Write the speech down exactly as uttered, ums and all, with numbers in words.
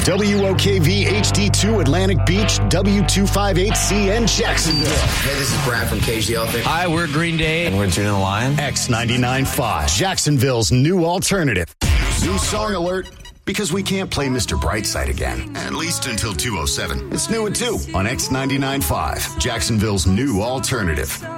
W O K V H D two Atlantic Beach, W two fifty-eight C N Jacksonville. Hey, this is Brad from Cage the Elephant. Hi, we're Green Day. And we're June the Lion. X ninety-nine point five, Jacksonville's new alternative. New song alert, because we can't play Mister Brightside again, at least until two oh seven. It's new at two on X ninety-nine point five, Jacksonville's new alternative.